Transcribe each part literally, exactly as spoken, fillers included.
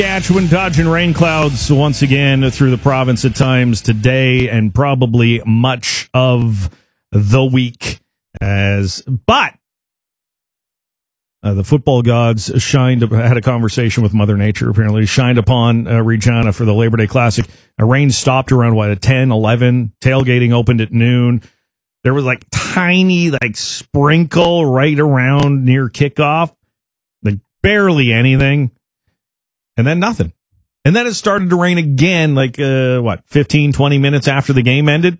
Saskatchewan dodging rain clouds once again through the province at times today and probably much of the week. As but uh, the football gods shined. Had a conversation with Mother Nature. Apparently, shined upon uh, Regina for the Labor Day Classic. A rain stopped around what at ten, eleven. Tailgating opened at noon. There was like tiny like sprinkle right around near kickoff, like barely anything. And then nothing. And then it started to rain again, like, uh, what, fifteen, twenty minutes after the game ended?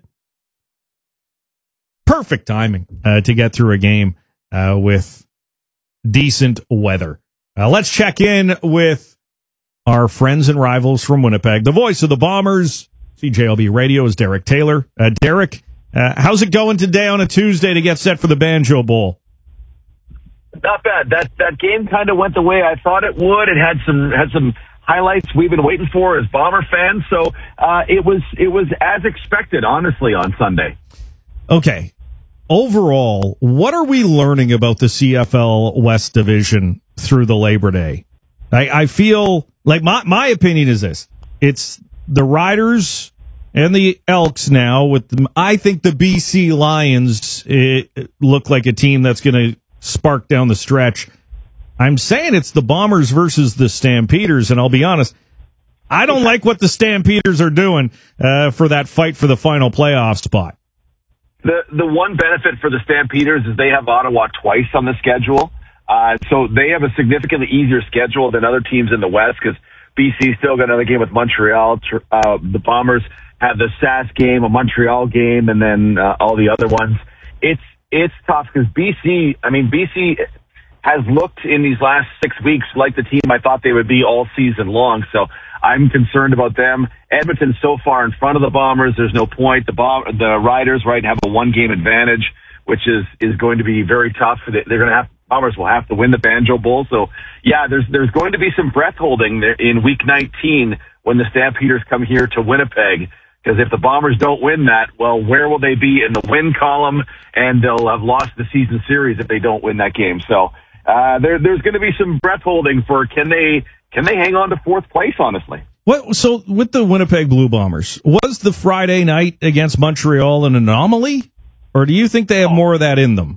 Perfect timing uh, to get through a game uh, with decent weather. Uh, let's check in with our friends and rivals from Winnipeg. The voice of the Bombers, C J L B Radio, is Derek Taylor. Uh, Derek, uh, how's it going today on a Tuesday to get set for the Banjo Bowl? Not bad. That that game kind of went the way I thought it would. It had some had some highlights we've been waiting for as Bomber fans. So uh, it was it was as expected, honestly, on Sunday. Okay. Overall, what are we learning about the C F L West Division through the Labor Day? I, I feel like my my opinion is this: it's the Riders and the Elks now. With the, I think the B C Lions it, it look like a team that's going to spark down the stretch. I'm saying it's the Bombers versus the Stampeders, and I'll be honest, I don't like what the Stampeders are doing uh, for that fight for the final playoff spot. The the one benefit for the Stampeders is they have Ottawa twice on the schedule, uh, so they have a significantly easier schedule than other teams in the West because B C still got another game with Montreal. Uh, the Bombers have the S A S game, a Montreal game, and then uh, all the other ones. It's It's tough because B C, I mean, B C has looked in these last six weeks like the team I thought they would be all season long. So I'm concerned about them. Edmonton's so far in front of the Bombers. There's no point. The Bom- the Riders, right, have a one game advantage, which is, is going to be very tough. They're going to have, Bombers will have to win the Banjo Bowl. So yeah, there's, there's going to be some breath holding there in week nineteen when the Stampeders come here to Winnipeg. Because if the Bombers don't win that, well, where will they be in the win column? And they'll have lost the season series if they don't win that game. So uh, there, there's going to be some breath holding for can they can they hang on to fourth place, honestly. What, so with the Winnipeg Blue Bombers, was the Friday night against Montreal an anomaly? Or do you think they have more of that in them?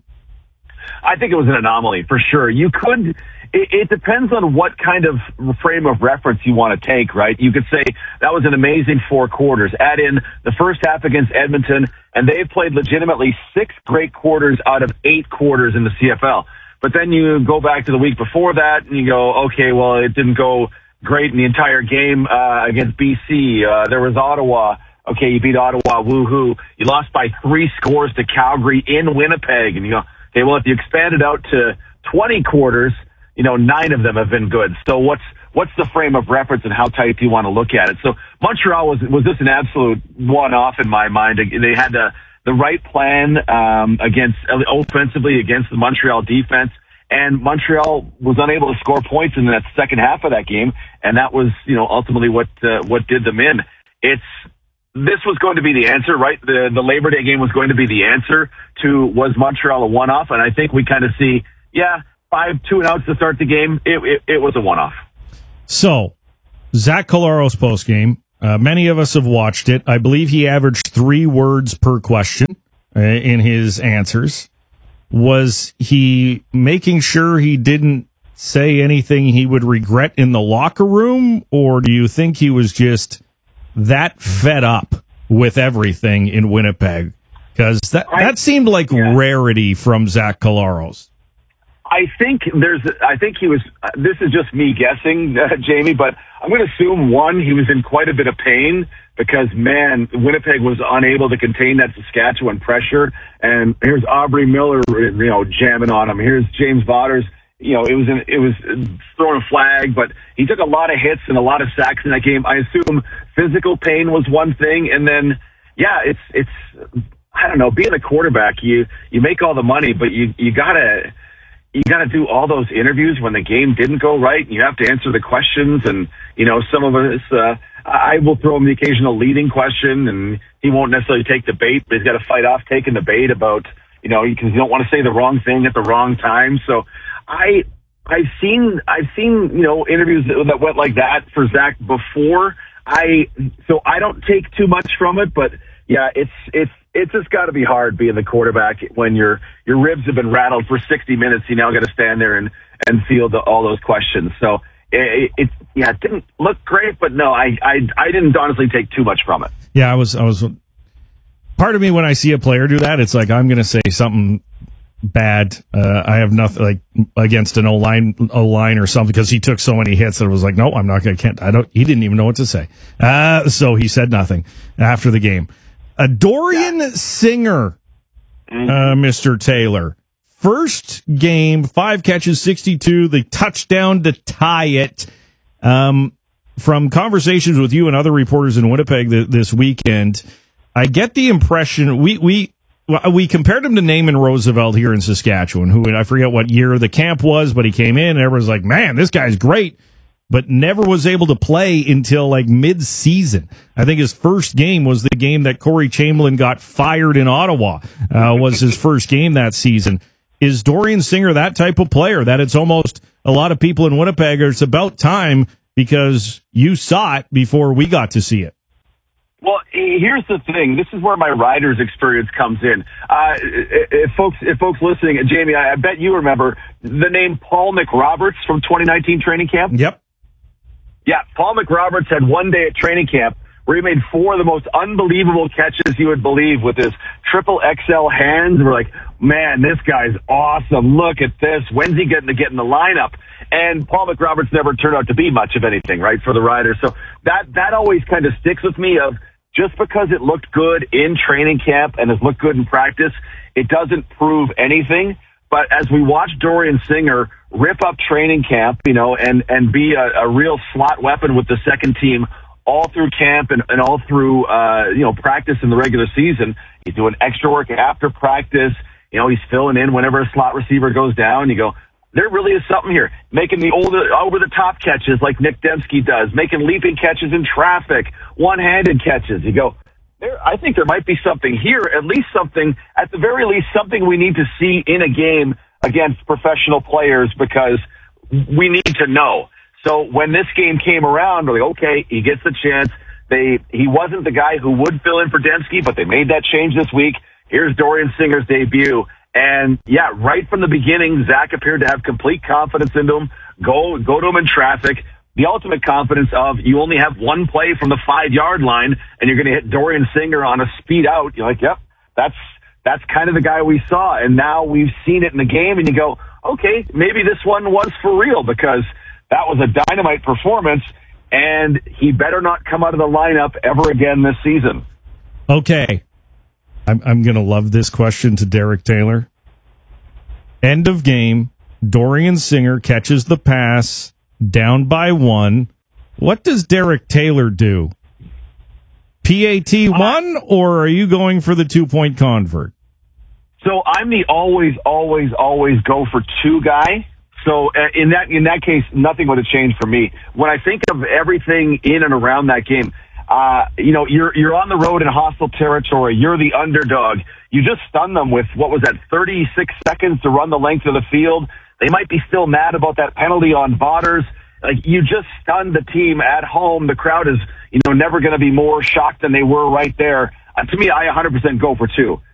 I think it was an anomaly, for sure. You could... It, it depends on what kind of frame of reference you want to take, right? You could say that was an amazing four quarters. Add in the first half against Edmonton, and they've played legitimately six great quarters out of eight quarters in the C F L. But then you go back to the week before that, and you go, okay, well, it didn't go great in the entire game uh, against B C. Uh, there was Ottawa. Okay, you beat Ottawa, woohoo. You lost by three scores to Calgary in Winnipeg. And you go, okay, well, if you expand it out to twenty quarters, you know, nine of them have been good. So what's what's the frame of reference and how tight do you want to look at it? So Montreal was was just an absolute one-off in my mind. They had the the right plan um, against offensively against the Montreal defense, and Montreal was unable to score points in that second half of that game, and that was, you know, ultimately what uh, what did them in. It's this was going to be the answer, right? The the Labor Day game was going to be the answer to was Montreal a one-off, and I think we kind of see, yeah. Five two and outs to start the game. It, it, it was a one-off. So, Zach Collaros postgame. Uh, many of us have watched it. I believe he averaged three words per question uh, in his answers. Was he making sure he didn't say anything he would regret in the locker room, or do you think he was just that fed up with everything in Winnipeg? Because that, that seemed like yeah. rarity from Zach Collaros. I think there's, I think he was, uh, this is just me guessing, uh, Jamie, but I'm going to assume, one, he was in quite a bit of pain because, man, Winnipeg was unable to contain that Saskatchewan pressure. And here's Aubrey Miller, you know, jamming on him. Here's James Vaughters. You know, it was, an, it was throwing a flag, but he took a lot of hits and a lot of sacks in that game. I assume physical pain was one thing. And then, yeah, it's, it's, I don't know, being a quarterback, you, you make all the money, but you, you gotta, You got to do all those interviews when the game didn't go right, and you have to answer the questions. And, you know, some of us, uh, I will throw him the occasional leading question, and he won't necessarily take the bait, but he's got to fight off taking the bait about, you know, because you don't want to say the wrong thing at the wrong time. So I, I've seen I've seen you know interviews that, that went like that for Zach before. I so I don't take too much from it, but yeah, it's it's it's just got to be hard being the quarterback when your your ribs have been rattled for sixty minutes. You now got to stand there and and field the, all those questions. So it, it yeah, it didn't look great, but no, I, I I didn't honestly take too much from it. Yeah, I was I was part of me when I see a player do that, it's like I'm going to say something bad. Uh, I have nothing like against an O line, O line or something because he took so many hits that it was like, no, I'm not going to. Can't. I don't. He didn't even know what to say. Uh, so he said nothing after the game. Uh, Dorian yeah. Singer, mm-hmm. uh, Mister Taylor, first game, five catches, sixty-two, the touchdown to tie it. Um, from conversations with you and other reporters in Winnipeg th- this weekend, I get the impression we we. Well, we compared him to Naaman Roosevelt here in Saskatchewan, who I forget what year the camp was, but he came in and everyone's like, man, this guy's great, but never was able to play until like mid-season. I think his first game was the game that Corey Chamberlain got fired in Ottawa, uh, was his first game that season. Is Dorian Singer that type of player that it's almost a lot of people in Winnipeg are, it's about time because you saw it before we got to see it? Well, here's the thing. This is where my Riders experience comes in. Uh, if folks, if folks listening, Jamie, I, I bet you remember the name Paul McRoberts from twenty nineteen training camp. Yep. Yeah, Paul McRoberts had one day at training camp where he made four of the most unbelievable catches you would believe with his triple X L hands. We're like, man, this guy's awesome. Look at this. When's he getting to get in the lineup? And Paul McRoberts never turned out to be much of anything, right, for the Riders. So that that always kind of sticks with me of, just because it looked good in training camp and has looked good in practice, it doesn't prove anything. But as we watch Dorian Singer rip up training camp, you know, and, and be a, a real slot weapon with the second team all through camp and, and all through, uh, you know, practice in the regular season, he's doing extra work after practice. You know, he's filling in whenever a slot receiver goes down. You go, there really is something here. Making the older, over-the-top catches like Nick Dembski does, making leaping catches in traffic, one-handed catches. You go, there. I think there might be something here, at least something, at the very least, something we need to see in a game against professional players because we need to know. So when this game came around, we're like, okay, he gets the chance. They He wasn't the guy who would fill in for Dembski, but they made that change this week. Here's Dorian Singer's debut. And yeah, right from the beginning, Zach appeared to have complete confidence into him. Go, go to him in traffic. The ultimate confidence of you only have one play from the five yard line and you're going to hit Dorian Singer on a speed out. You're like, yep, that's, that's kind of the guy we saw. And now we've seen it in the game and you go, okay, maybe this one was for real because that was a dynamite performance and he better not come out of the lineup ever again this season. Okay. I'm, I'm going to love this question to Derek Taylor. End of game. Dorian Singer catches the pass, down by one. What does Derek Taylor do? P A T one, or are you going for the two-point convert? So I'm the always, always, always go for two guy. So uh, in that in that case, nothing would have changed for me. When I think of everything in and around that game, Uh, you know, you're, you're on the road in hostile territory. You're the underdog. You just stun them with, what was that, thirty-six seconds to run the length of the field. They might be still mad about that penalty on Botters. Like, you just stunned the team at home. The crowd is, you know, never going to be more shocked than they were right there. Uh, to me, I one hundred percent go for two.